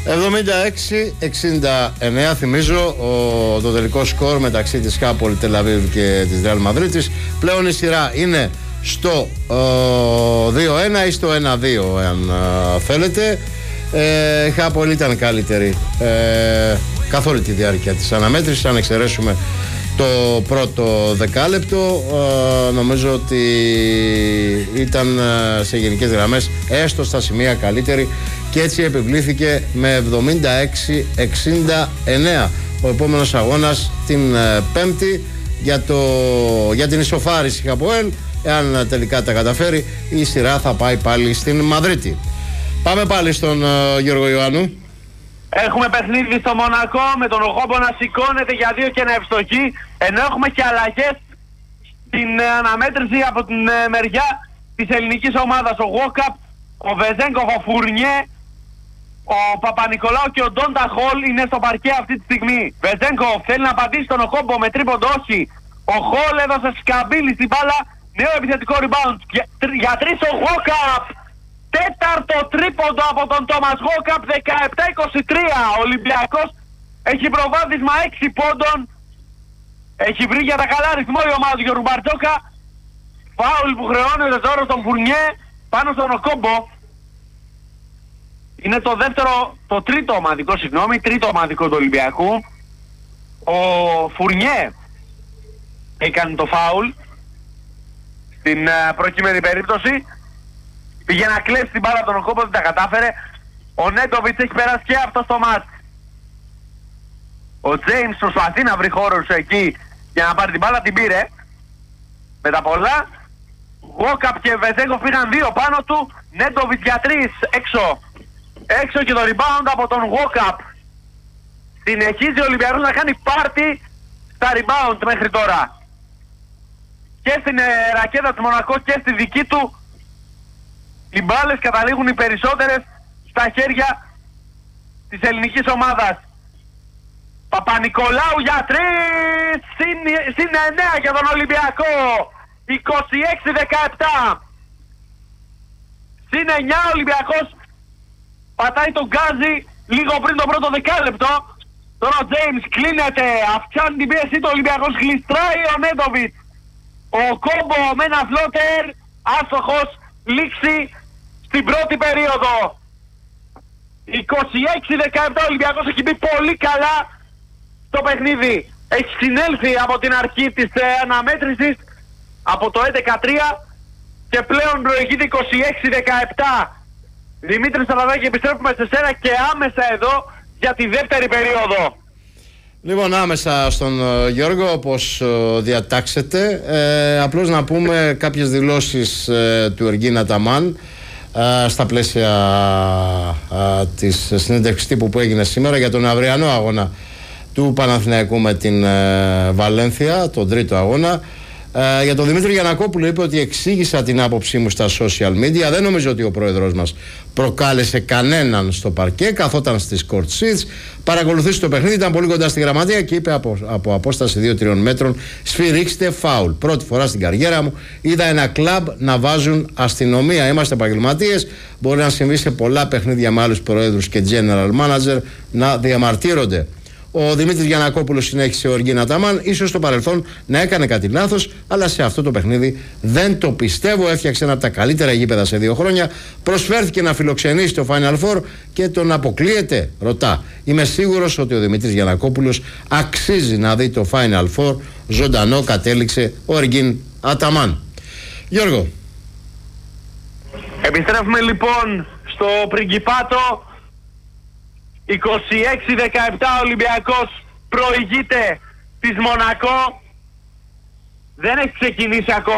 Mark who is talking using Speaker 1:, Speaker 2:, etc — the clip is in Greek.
Speaker 1: 76-69. Θυμίζω το τελικό σκορ μεταξύ της Χάπολ Τελ Αβίβ και της Ρεάλ Μαδρίτης. Πλέον η σειρά είναι στο 2-1 ή στο 1-2 αν θέλετε. Η Χάπολ ήταν καλύτερη καθ' όλη τη διάρκεια της αναμέτρησης. Αν εξαιρέσουμε το πρώτο δεκάλεπτο, νομίζω ότι ήταν σε γενικές γραμμές έστω στα σημεία καλύτερη και έτσι επιβλήθηκε με 76-69 ο επόμενος αγώνας την Πέμπτη για την ισοφάριση Χαποέλ. Εάν τελικά τα καταφέρει, η σειρά θα πάει πάλι στην Μαδρίτη. Πάμε πάλι στον Γιώργο Ιωάννου.
Speaker 2: Έχουμε παιχνίδι στο Μονακό με τον Οχόμπο να σηκώνεται για 2 και να ευστοχεί, ενώ έχουμε και αλλαγές στην αναμέτρηση από την μεριά της ελληνικής ομάδας. Ο Γόκαπ, ο Βεζέγκοφ, ο Φουρνιέ, ο Παπα-Νικολάου και ο Ντόντα Χολ είναι στο παρκέ αυτή τη στιγμή. Βεζέγκοφ θέλει να απαντήσει τον Οχόμπο με τρίποντο, όχι. Ο Χολ έδωσε σκαμπίλη στην μπάλα, νέο επιθετικό rebound για 3 ο Γόκαπ. Τέταρτο τρίποντο από τον Τόμας Γόκαπ, 17-23. Ο Ολυμπιακός έχει προβάδισμα 6 πόντων. Έχει βρει για τα καλά ρυθμό η ομάδα του Γιώργου Μπαρτζόκα. Φάουλ που χρεώνεται τώρα στον Φουρνιέ πάνω στον Οχόμπο. Είναι το τρίτο ομαδικό του Ολυμπιακού. Ο Φουρνιέ έκανε το φάουλ στην προκειμένη περίπτωση. Πήγε να κλέψει την μπάλα από τον Οχόμπο, δεν τα κατάφερε. Ο Νέντοβιτς έχει περάσει και αυτό στο μάτς. Ο Τζέιμς προσπαθεί να βρει χώρους εκεί για να πάρει την μπάλα, την πήρε. Με τα πολλά. Γόκαπ και Βεζέγκοφ πήγαν 2 πάνω του. Νέντοβιτς για 3 έξω. Έξω και το rebound από τον Γόκαπ. Συνεχίζει ο Ολυμπιακός να κάνει πάρτι στα rebound μέχρι τώρα. Και στην ρακέτα του Μονακό και στη δική του. Οι μπάλες καταλήγουν οι περισσότερες στα χέρια της ελληνικής ομάδας. Παπα-Νικολάου για 3, συν 9 για τον Ολυμπιακό. 26-17. Συν 9 ο Ολυμπιακός πατάει τον γκάζι λίγο πριν το πρώτο δεκάλεπτο. Τώρα ο Τζέιμς κλείνεται, αυξάνει την πίεση του Ολυμπιακός, γλιστράει ο Νέντοβιτς. Ο Κόμπο με ένα φλότερ, άστοχος, λήξη στην πρώτη περίοδο. 26-17 ο Ολυμπιακός έχει μπει πολύ καλά στο παιχνίδι. Έχει συνέλθει από την αρχή της αναμέτρησης από το 11-3 και πλέον προηγείται 26-17. Δημήτρη Σαραδάκη, επιστρέφουμε σε σένα και άμεσα εδώ για τη δεύτερη περίοδο.
Speaker 1: Λοιπόν, άμεσα στον Γιώργο, όπως διατάξετε. Απλώς να πούμε κάποιες δηλώσεις του Εργίν Αταμάν στα πλαίσια της συνέντευξης τύπου που έγινε σήμερα για τον αυριανό αγώνα του Παναθηναϊκού με την Βαλένθια, τον τρίτο αγώνα. Για τον Δημήτρη Γιαννακόπουλο είπε ότι εξήγησα την άποψή μου στα social media. Δεν νομίζω ότι ο πρόεδρος μας προκάλεσε κανέναν στο παρκέ. Καθόταν στις court seats, παρακολουθήσει το παιχνίδι, ήταν πολύ κοντά στη γραμματεία και είπε από απόσταση 2-3 μέτρων: σφυρίξτε φάουλ. Πρώτη φορά στην καριέρα μου είδα ένα κλαμπ να βάζουν αστυνομία. Είμαστε επαγγελματίες. Μπορεί να συμβεί σε πολλά παιχνίδια με άλλους προέδρους και general manager να διαμαρτύρονται. Ο Δημήτρης Γιαννακόπουλος συνέχισε ο Εργίν Αταμάν. Ίσως στο παρελθόν να έκανε κάτι λάθος, αλλά σε αυτό το παιχνίδι δεν το πιστεύω. Έφτιαξε ένα από τα καλύτερα γήπεδα σε 2 χρόνια. Προσφέρθηκε να φιλοξενήσει το Final Four και τον αποκλείεται. Ρωτά. Είμαι σίγουρος ότι ο Δημήτρης Γιαννακόπουλος αξίζει να δει το Final Four ζωντανό, κατέληξε ο Εργίν Αταμάν. Γιώργο.
Speaker 2: Επιστρέφουμε λοιπόν στο Πριγκιπάτο. 26-17 Ολυμπιακός προηγείται της Μονακό. Δεν έχει ξεκινήσει ακόμα.